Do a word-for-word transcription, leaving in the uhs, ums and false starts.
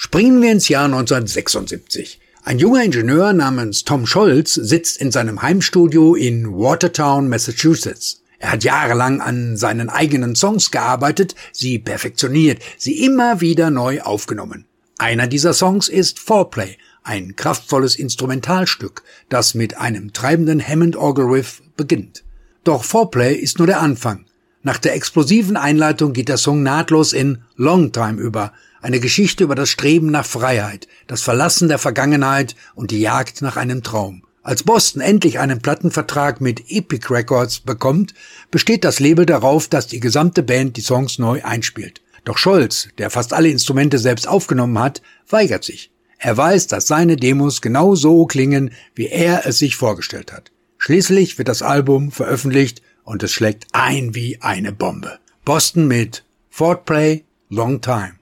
Springen wir ins Jahr neunzehnhundertsechsundsiebzig. Ein junger Ingenieur namens Tom Scholz sitzt in seinem Heimstudio in Watertown, Massachusetts. Er hat jahrelang an seinen eigenen Songs gearbeitet, sie perfektioniert, sie immer wieder neu aufgenommen. Einer dieser Songs ist Foreplay, ein kraftvolles Instrumentalstück, das mit einem treibenden Hammond-Orgel-Riff beginnt. Doch Foreplay ist nur der Anfang. Nach der explosiven Einleitung geht der Song nahtlos in Long Time über, eine Geschichte über das Streben nach Freiheit, das Verlassen der Vergangenheit und die Jagd nach einem Traum. Als Boston endlich einen Plattenvertrag mit Epic Records bekommt, besteht das Label darauf, dass die gesamte Band die Songs neu einspielt. Doch Scholz, der fast alle Instrumente selbst aufgenommen hat, weigert sich. Er weiß, dass seine Demos genau so klingen, wie er es sich vorgestellt hat. Schließlich wird das Album veröffentlicht und es schlägt ein wie eine Bombe. Boston mit Foreplay, Long Time.